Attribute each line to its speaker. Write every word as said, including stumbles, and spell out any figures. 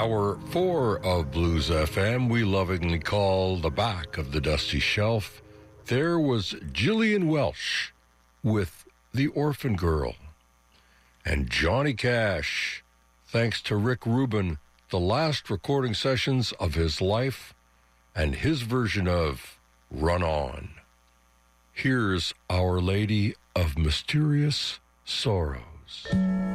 Speaker 1: Hour four of Blues F M, we lovingly call the back of the dusty shelf. There was Gillian Welch with The Orphan Girl. And Johnny Cash, thanks to Rick Rubin, the last recording sessions of his life and his version of Run On. Here's Our Lady of Mysterious Sorrows.